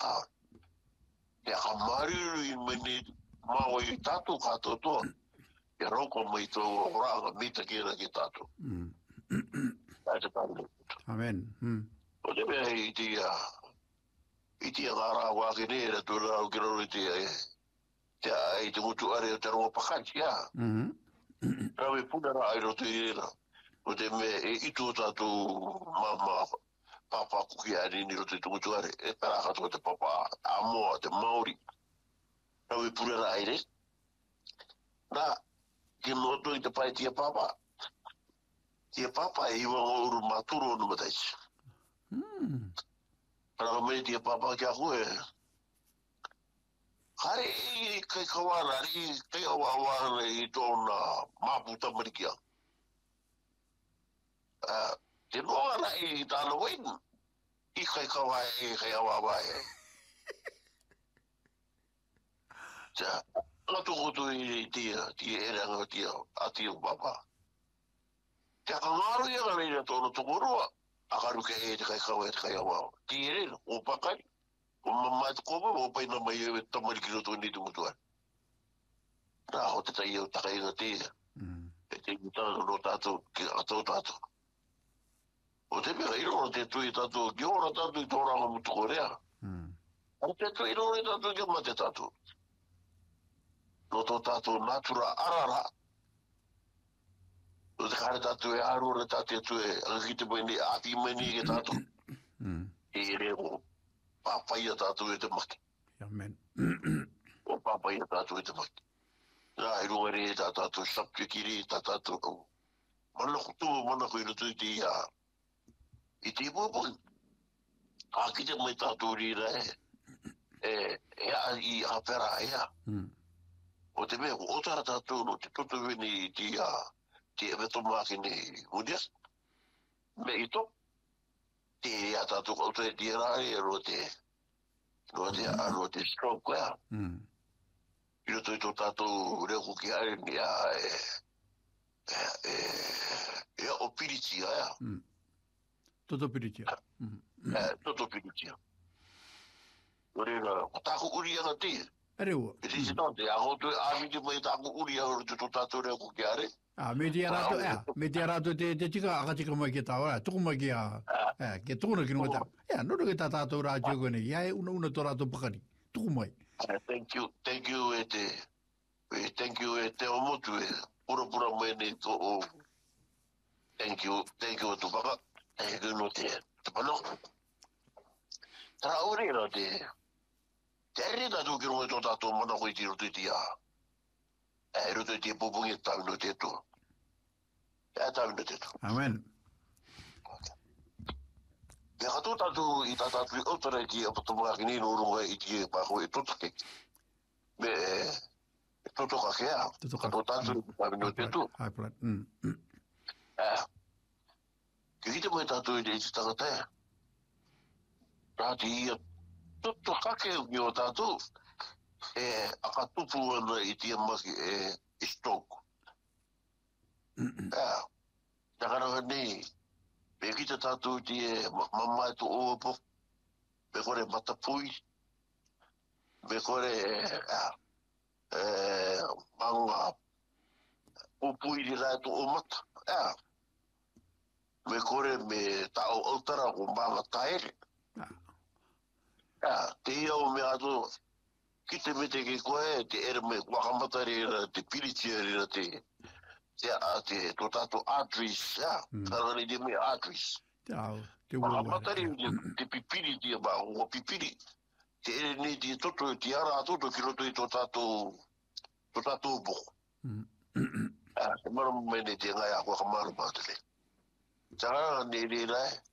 Te kamariru I mene mawa I tatu katotoa. Te roko mai tō oranga mita kira ki tatu. Tai te tāne. Amen. O te mea I tia ngāra wāke nera tu rau ki rau te mutu are o te rongo pakati, Rau e punara ai roto I rera. O te mea itu tatu mama papa kuki ari ni roto I mutu are. E pera katoa te papa Amoa, te Maori. Rau e punara ai re. Nā, ki noto I te pai tia papa. Tia papa e iwa uru maturo no mataisi. Para me tia papa kia koe. Hare kai kawana, hare kai awawana I tōna mapu tamarikia. Te noa na I tāna wain. I kai kawa e kai awawa e. Tia, ngatu koto I tia eranga tia ati o papa. Tia ka ngaru ia ka reira tōna tokoroa. Akaru ke te kai kawa e te kai awawa. Tia reira, o pakai. O mamai te koma, o paina mai e tamariki roto ni tumutua. Nā, o te tai o takai inga tia. E te mitana no tātou ki atau tātou. O te mea iro te tui tātou, ki ora tātou I tōranga mutu korea. O te tui iro tātou ki mate tātou. No tō tātou natura arara. O te kare tātou e arura tātou e angakite mai ni ati mai ni ke tātou. E reo. Papaia tātou e te maki. Amen. O papaia tātou e te maki. Nā, I runga re tātou sapke kiri tātou. Mana kutu, mana koe rutu I te ia. I te ipupungi. A ki te mai tātou rira I apera ea. O te mea, o tara tātou no te toto vini I te ia. Te eveto maki ni Mudias. Me ito. Te ia tātou kautu e te rai ro te stroke ea. I roto I tō tātou reo kuki are ni o piritia ea. Toto piritia. Toto piritia. O reira, o tāku uri anga te. Areo. E te te ahotu e āmiti mai tāku uri anga te tō tātou reo kuki are. Me te arato te tika akatika mai ke tau, tuku mai ke ke tukuna ki nungata. Nono ke tātou rā tio kone, iae una tō rātou pakari. Tuku mai. Thank you e te omotu e pura mai nei tō o. Thank you e tu paka. Thank you no te pano. Tara ore no te ere tātou ki runga tō tātou mana koe ti roto I ti a. Roto I ti pupungi tāwi no te tō. Tāwi no te tō. Amen. Te kato tātou I tātou I otara I ti apatamaka ki nino urunga I ti e pako e totake. Me e totoka ke a. Kato tātou I tāwi no te tō. High blood. Ki hite mai tātou I te tangata e. Rāti ia toto kake ki o tātou. Aka tupu ana I tia maki e stroke. Takaranga nei. Me kita tātou ti e mamai tu opo. Me kore matapui. Me kore manga upui di rai tu o mata. Me kore me tau autara ko manga taere. Te ia o me ato kite me te ke koe te ere me wakamata rira te piritia rira te tō tātou arteries, karani te me arteries. Wakamata rira te pipiri tia ba, o pipiri. Te ere ni te toto, te ara toto ki roto I tō tātou boko. Te maramu mene te ngai a kua kamaru mātele. Taranga ne rira e.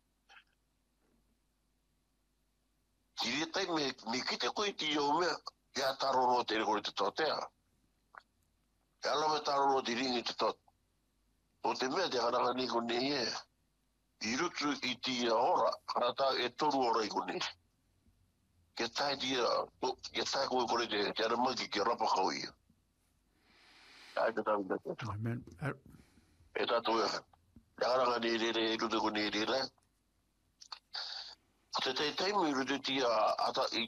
Ki retai me kite koe ti o mea, kia taro no te rekore te totea. Kia ala me taro no te ringi te tot. O te mea te haranga ni ko ne e. I rutu I ti ora, harata e toru ora I ko ne. Kia tai koe kore te aramaki ki rapa kau ia. Ai te tau te tau. Amen. E tātou e. Te haranga ni rere e rutu ko ne rere. Te teimu I rutu ti